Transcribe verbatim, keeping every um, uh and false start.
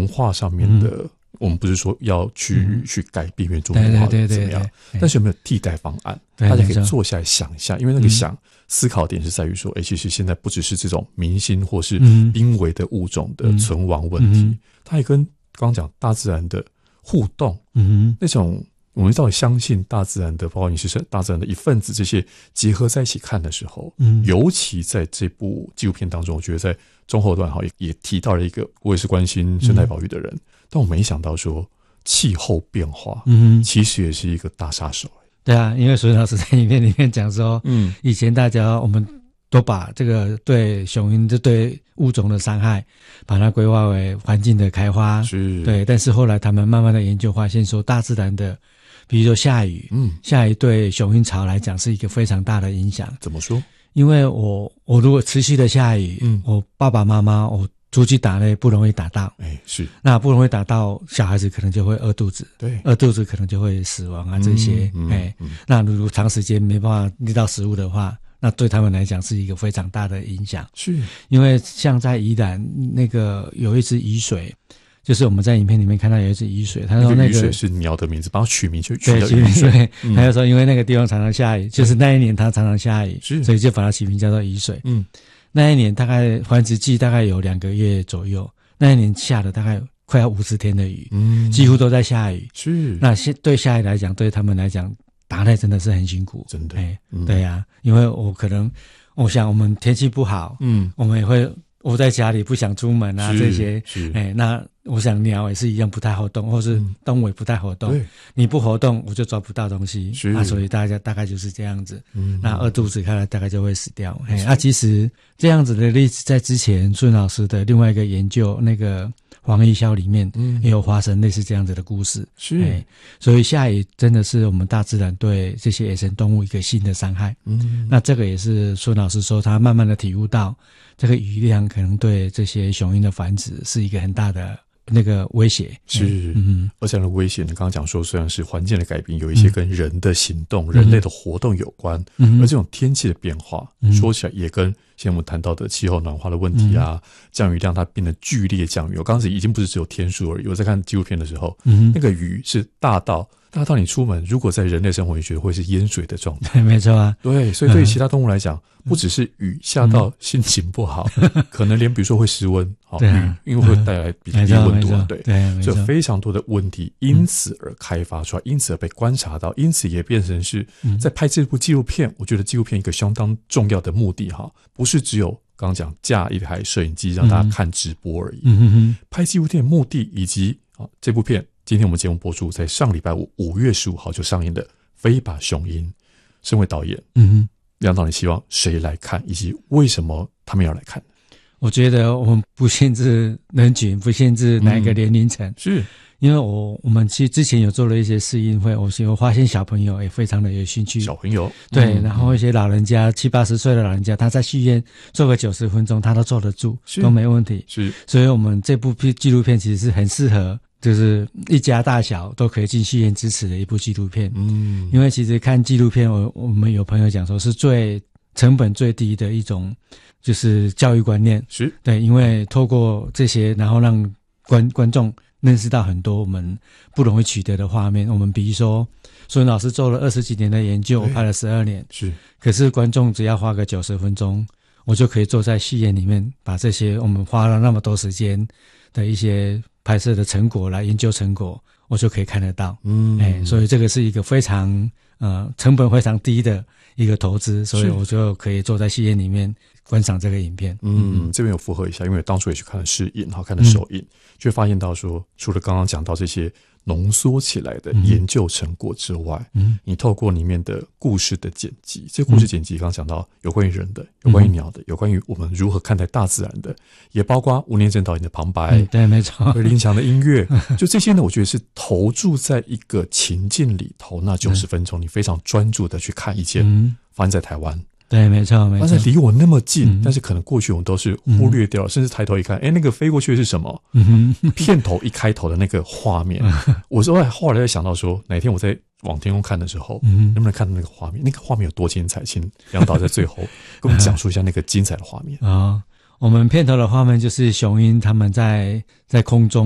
文化上面的，嗯、我们不是说要去、嗯、去改变原住民文化怎么样， 对对对对对， 但是有没有替代方案？大家可以坐下来想一下，因为那个想、嗯、思考点是在于说，哎，其实现在不只是这种明星或是濒危的物种的存亡问题，嗯、它也跟刚刚讲大自然的互动，嗯，那种。我们到底相信大自然的，包括你是大自然的一份子，这些结合在一起看的时候，嗯，尤其在这部纪录片当中，我觉得在中后段哈也也提到了一个，我也是关心生态保育的人，嗯、但我没想到说气候变化，嗯，其实也是一个大杀手。 对啊，因为所以老师在影片里面讲说，嗯，以前大家我们都把这个对雄鹰这对物种的伤害，把它规划为环境的开花， 是， 对，但是后来他们慢慢的研究发现说，大自然的。比如说下雨，嗯，下雨对雄鹰巢来讲是一个非常大的影响。 怎么说？ 因为我我如果持续的下雨，嗯，我爸爸妈妈我出去打猎不容易打到， 哎，是， 那不容易打到，小孩子可能就会饿肚子， 对， 饿肚子可能就会死亡啊这些， 嗯、 哎、嗯嗯，那如果长时间没办法猎到食物的话，那对他们来讲是一个非常大的影响。 是， 因为像在宜兰那个有一只雨水。就是我们在影片里面看到有一只雨水，他说那个雨水是鸟的名字，帮它取名就取叫雨水。 对，嗯、还有说因为那个地方常常下雨，就是那一年它常常下雨，所以就把它起名叫做雨水。嗯，那一年大概繁殖季大概有两个月左右，那一年下了大概快要五十天的雨，嗯，几乎都在下雨。 是， 那对下雨来讲，对他们来讲，打猎真的是很辛苦， 真的。 哎、嗯，对呀、啊，因为我可能，我想我们天气不好，嗯，我们也会。窝在家里不想出门啊，这些，哎，那我想鸟也是一样不太活动，或是动物也不太活动。嗯、你不活动，我就抓不到东西，那、啊、所以大家大概就是这样子。嗯，那饿肚子看来大概就会死掉。哎，那、啊、其实这样子的例子在之前孙老师的另外一个研究那个黄义霄里面，嗯，也有发生类似这样子的故事。 是， 哎，所以下雨真的是我们大自然对这些野生动物一个新的伤害。嗯，那这个也是孙老师说他慢慢的体悟到。这个雨量可能对这些雄鹰的繁殖是一个很大的那个威胁， 是，嗯，而这样的威胁，你刚刚讲说，虽然是环境的改变，有一些跟人的行动、嗯、人类的活动有关，嗯、而这种天气的变化，嗯、说起来也跟现在我们谈到的气候暖化的问题啊，嗯、降雨量它变得剧烈降雨。我刚才已经不是只有天数而已，我在看纪录片的时候，嗯、那个雨是大到。大到你出门，如果在人类生活，你觉得会是淹水的状态， 没错啊。 对，所以对于其他动物来讲，嗯、不只是雨下到心情不好，嗯、可能连比如说会失温，好、 啊， 雨因为会带来比较低温度啊，对， 对， 所以非常多的问题因此而开发出来，因此而被观察到，因此也变成是在拍这部纪录片。我觉得纪录片一个相当重要的目的哈，不是只有刚刚讲架一台摄影机让大家看直播而已。嗯哼哼，拍纪录片的目的以及啊这部片。今天我们节目播出，在上礼拜五五月十五号就上映的《飞吧雄鹰》，身为导演，嗯哼，梁导，你希望谁来看，以及为什么他们要来看？ 我觉得我们不限制人群，不限制哪一个年龄层，嗯、 是因为我我们其实之前有做了一些试映会，我我发现小朋友也非常的有兴趣， 小朋友对， 嗯、 然后一些老人家七八十岁的老人家，他在戏院做个九十分钟，他都坐得住，都没问题， 是， 所以我们这部纪录片其实是很适合。就是一家大小都可以进戏院支持的一部纪录片，嗯，因为其实看纪录片，我我们有朋友讲说是最成本最低的一种，就是教育观念， 是对，因为透过这些，然后让观观众认识到很多我们不容易取得的画面。我们比如说，孙老师做了二十几年的研究，我拍了十二年， 是， 可是观众只要花个九十分钟，我就可以坐在戏院里面，把这些我们花了那么多时间的一些。拍摄的成果来研究成果，我就可以看得到。嗯，哎，所以这个是一个非常呃成本非常低的一个投资，所以我就可以坐在戏院里面观赏这个影片。 嗯，这边有附和一下，因为当初也去看了试映，然后看了首映，就、嗯、发现到说，除了刚刚讲到这些浓缩起来的研究成果之外，嗯，你透过里面的故事的剪辑，这故事剪辑刚刚讲到有关于人的，有关于鸟的，有关于我们如何看待大自然的，也包括吴念真导演的旁白， 嗯、对，没错， 林强的音乐，就这些呢，我觉得是投注在一个情境里头，那九十分钟，你非常专注的去看一件发生在台湾。 对，没错，没错。 但是离我那么近、嗯，但是可能过去我们都是忽略掉了，嗯、甚至抬头一看，哎，那个飞过去的是什么？嗯、片头一开头的那个画面，嗯、我说后来在想到说，哪天我在往天空看的时候，嗯、能不能看到那个画面？那个画面有多精彩？请梁导在最后跟我们讲述一下那个精彩的画面啊、哦。我们片头的画面就是雄鹰他们在在空中。